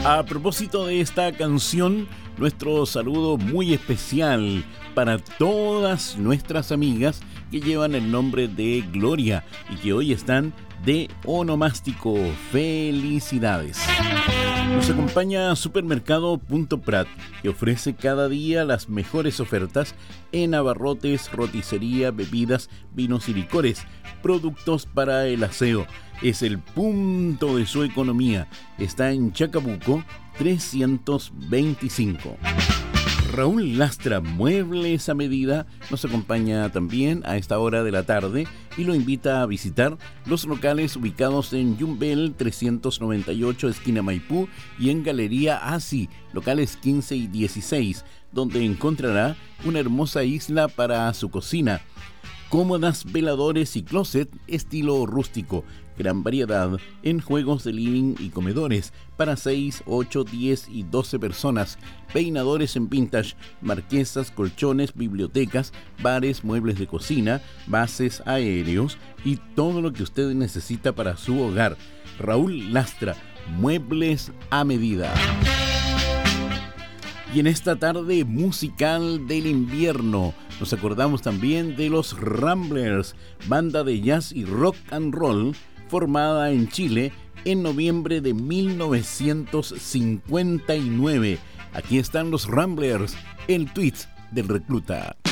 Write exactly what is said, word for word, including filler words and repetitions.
A propósito de esta canción, nuestro saludo muy especial para todas nuestras amigas que llevan el nombre de Gloria y que hoy están de onomástico. ¡Felicidades! Nos acompaña Supermercado Punto Prat, que ofrece cada día las mejores ofertas en abarrotes, roticería, bebidas, vinos y licores, productos para el aseo. Es el punto de su economía. Está en Chacabuco trescientos veinticinco. Raúl Lastra, Muebles a Medida, nos acompaña también a esta hora de la tarde y lo invita a visitar los locales ubicados en Yumbel trescientos noventa y ocho, esquina Maipú, y en Galería Asi, locales quince y dieciséis, donde encontrará una hermosa isla para su cocina, cómodas, veladores y closet estilo rústico. Gran variedad en juegos de living y comedores para seis, ocho, diez y doce personas. Peinadores en vintage, marquesas, colchones, bibliotecas, bares, muebles de cocina, bases aéreos y todo lo que usted necesita para su hogar. Raúl Lastra, Muebles a Medida. Y en esta tarde musical del invierno nos acordamos también de los Ramblers, banda de jazz y rock and roll formada en Chile en noviembre de mil novecientos cincuenta y nueve. Aquí están los Ramblers, el tweet del recluta.